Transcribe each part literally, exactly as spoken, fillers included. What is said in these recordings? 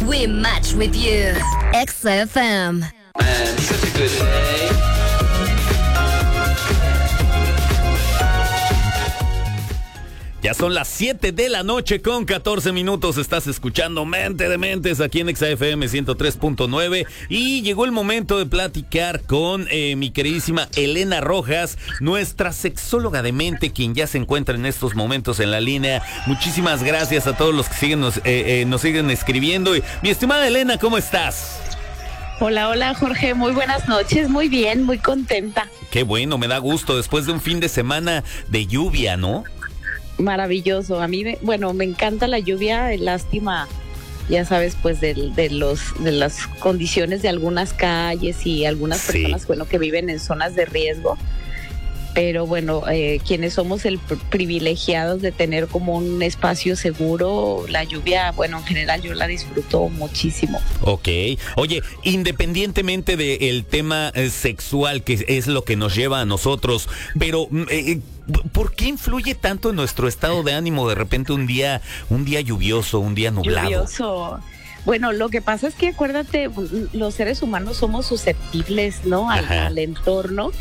We match with you. X F M. Man, such a good day. Ya son las siete de la noche con catorce minutos. Estás escuchando Mente de Mentes aquí en X F M ciento tres punto nueve. Y llegó el momento de platicar con eh, mi queridísima Elena Rojas, nuestra sexóloga de mente, quien ya se encuentra en estos momentos en la línea. Muchísimas gracias a todos los que siguen nos, eh, eh, nos siguen escribiendo. Y, mi estimada Elena, ¿cómo estás? Hola, hola Jorge, muy buenas noches, muy bien, muy contenta. Qué bueno, me da gusto después de un fin de semana de lluvia, ¿no? Maravilloso, a mí, me, bueno, me encanta la lluvia, lástima, ya sabes, pues de, de los de las condiciones de algunas calles y algunas Sí. personas, bueno, que viven en zonas de riesgo, pero bueno, eh, quienes somos el pr- privilegiados de tener como un espacio seguro, la lluvia, bueno, en general yo la disfruto muchísimo. Ok. Oye, independientemente del tema eh, sexual, que es lo que nos lleva a nosotros, pero mm, eh, ¿por qué influye tanto en nuestro estado de ánimo de repente un día, un día lluvioso, un día nublado? Lluvioso. Bueno, lo que pasa es que acuérdate, los seres humanos somos susceptibles, ¿no? Al, Ajá. al entorno.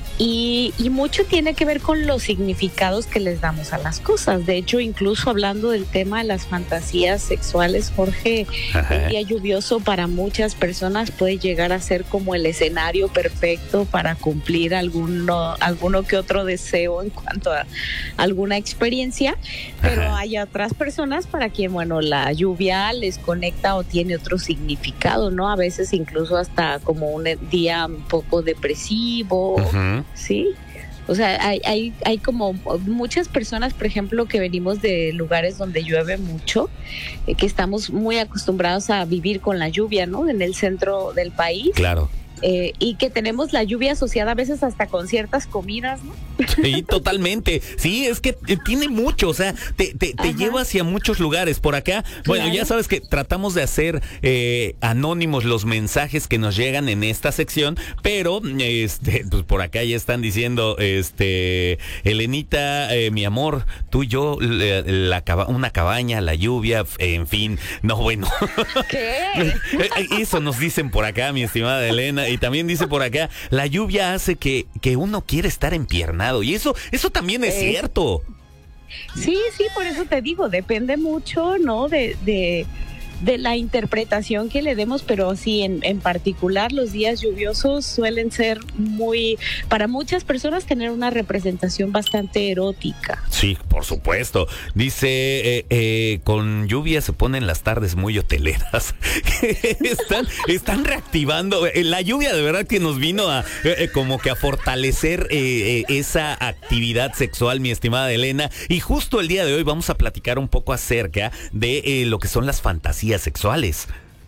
Y, y mucho tiene que ver con los significados que les damos a las cosas. De hecho, incluso hablando del tema de las fantasías sexuales, Jorge, Ajá. un día lluvioso para muchas personas puede llegar a ser como el escenario perfecto para cumplir alguno, alguno que otro deseo en cuanto a alguna experiencia. Pero Ajá. hay otras personas para quien, bueno, la lluvia les conecta o tiene otro significado, ¿no? A veces incluso hasta como un día un poco depresivo. Ujú. Sí, o sea, hay, hay, hay como muchas personas, por ejemplo, que venimos de lugares donde llueve mucho, eh, que estamos muy acostumbrados a vivir con la lluvia, ¿no? En el centro del país. Claro. Eh, y que tenemos la lluvia asociada a veces hasta con ciertas comidas, ¿no? Sí, totalmente. Sí, es que eh, tiene mucho, o sea, te, te, te Ajá. lleva hacia muchos lugares. Por acá, bueno, Claro. ya sabes que tratamos de hacer eh, anónimos los mensajes que nos llegan en esta sección, pero este, pues por acá ya están diciendo, este, Elenita, eh, mi amor, tú y yo, la, la caba- una cabaña, la lluvia, en fin, no, bueno. ¿Qué? Eso nos dicen por acá, mi estimada Elena. Y también dice por acá, la lluvia hace que, que uno quiere estar empiernado. Y eso, eso también es Eh, cierto. Sí, sí, por eso te digo, depende mucho, ¿no? De, de, de la interpretación que le demos, pero sí, en, en particular los días lluviosos suelen ser muy, para muchas personas, tener una representación bastante erótica. Sí, por supuesto. Dice, eh, eh, con lluvia se ponen las tardes muy hoteleras. están, están reactivando. Eh, La lluvia de verdad que nos vino a eh, eh, como que a fortalecer eh, eh, esa actividad sexual, mi estimada Elena. Y justo el día de hoy vamos a platicar un poco acerca de eh, lo que son las fantasías sexuales.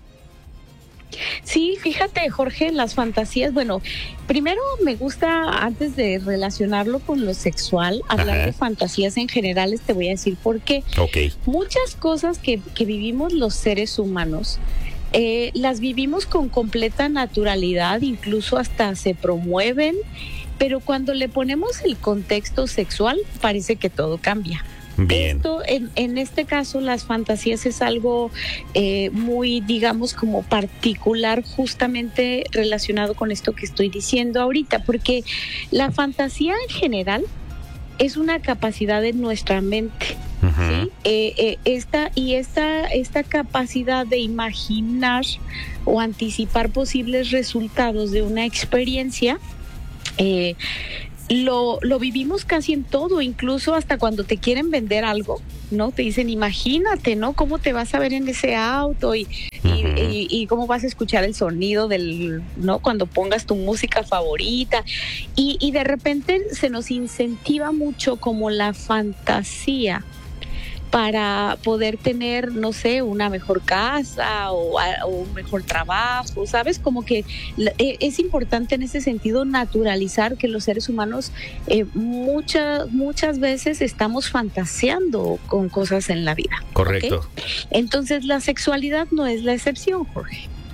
Sí, fíjate, Jorge, las fantasías, bueno, primero me gusta, antes de relacionarlo con lo sexual, hablar Ajá. de fantasías en generales, te voy a decir por qué. Ok. Muchas cosas que, que vivimos los seres humanos, eh, las vivimos con completa naturalidad, incluso hasta se promueven, pero cuando le ponemos el contexto sexual, parece que todo cambia. Bien. Esto, en, en este caso, las fantasías es algo eh, muy, digamos, como particular, justamente relacionado con esto que estoy diciendo ahorita, porque la fantasía en general es una capacidad de nuestra mente. Ujú. ¿Sí? Eh, eh, esta, y esta, esta capacidad de imaginar o anticipar posibles resultados de una experiencia, eh, lo, lo vivimos casi en todo, incluso hasta cuando te quieren vender algo, ¿no? Te dicen, imagínate, ¿no? ¿Cómo te vas a ver en ese auto? Y, y, Ujú. y, y cómo vas a escuchar el sonido del, ¿no? Cuando pongas tu música favorita. Y, y de repente se nos incentiva mucho como la fantasía para poder tener, no sé, una mejor casa o, a- o un mejor trabajo, ¿sabes? Como que la- eh, es importante en ese sentido naturalizar que los seres humanos eh, muchas, muchas veces estamos fantaseando con cosas en la vida. ¿ok? Correcto. Entonces la sexualidad no es la excepción, Jorge.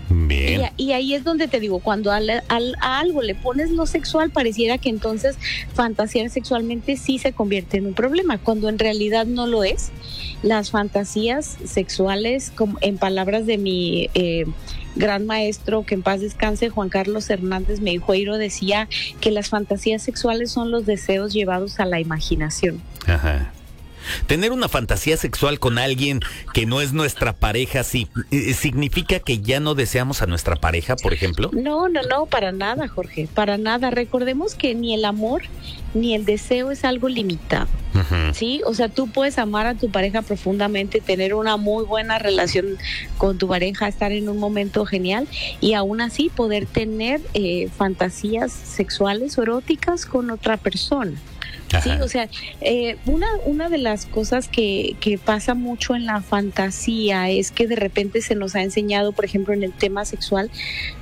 Bien. Y, y ahí es donde te digo, cuando al, al, a algo le pones lo sexual, pareciera que entonces fantasear sexualmente sí se convierte en un problema, cuando en realidad no lo es. Las fantasías sexuales, como en palabras de mi eh, gran maestro, que en paz descanse, Juan Carlos Hernández Meijueiro, decía que las fantasías sexuales son los deseos llevados a la imaginación. Ajá. Tener una fantasía sexual con alguien que no es nuestra pareja, ¿sí, eh, significa que ya no deseamos a nuestra pareja, por ejemplo? No, no, no, para nada, Jorge, para nada. Recordemos que ni el amor ni el deseo es algo limitado, uh-huh. ¿sí? O sea, tú puedes amar a tu pareja profundamente, tener una muy buena relación con tu pareja, estar en un momento genial y aún así poder tener eh, fantasías sexuales o eróticas con otra persona. Ajá. Sí, o sea, eh, una, una de las cosas que, que pasa mucho en la fantasía es que de repente se nos ha enseñado, por ejemplo, en el tema sexual,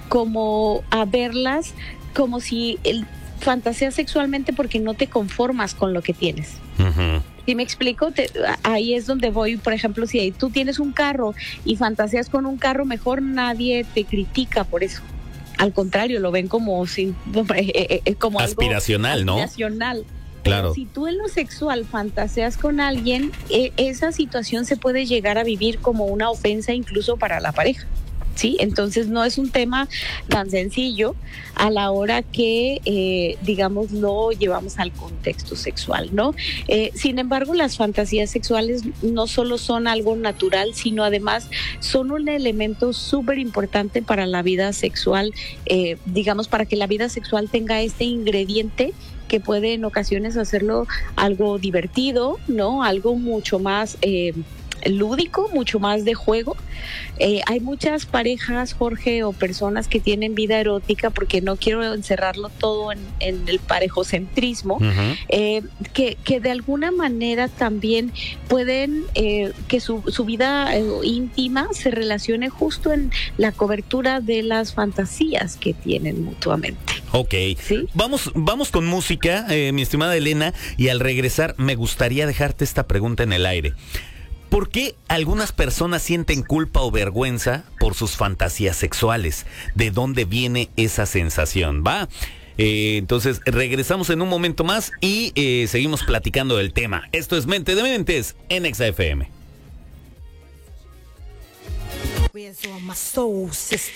como a verlas como si el, fantaseas sexualmente porque no te conformas con lo que tienes. Uh-huh. ¿Sí me explico? Te, ahí es donde voy, por ejemplo, si tú tienes un carro y fantaseas con un carro, mejor nadie te critica por eso. Al contrario, lo ven como, sin, eh, eh, como aspiracional, algo ¿no? aspiracional. Claro. Si tú en lo sexual fantaseas con alguien, eh, esa situación se puede llegar a vivir como una ofensa incluso para la pareja, ¿sí? Entonces no es un tema tan sencillo a la hora que, eh, digamos, lo llevamos al contexto sexual, ¿no? Eh, sin embargo, las fantasías sexuales no solo son algo natural, sino además son un elemento súper importante para la vida sexual, eh, digamos, para que la vida sexual tenga este ingrediente que puede en ocasiones hacerlo algo divertido, ¿no? Algo mucho más eh, lúdico, mucho más de juego. Eh, hay muchas parejas, Jorge, o personas que tienen vida erótica, porque no quiero encerrarlo todo en, en el parejocentrismo, uh-huh. eh, que, que de alguna manera también pueden eh, que su, su vida eh, íntima se relacione justo en la cobertura de las fantasías que tienen mutuamente. Ok, ¿sí? Vamos, vamos con música, eh, mi estimada Elena, y al regresar me gustaría dejarte esta pregunta en el aire. ¿Por qué algunas personas sienten culpa o vergüenza por sus fantasías sexuales? ¿De dónde viene esa sensación? ¿Va? Eh, entonces regresamos en un momento más y eh, seguimos platicando del tema. Esto es Mente de Mentes en Exa F M.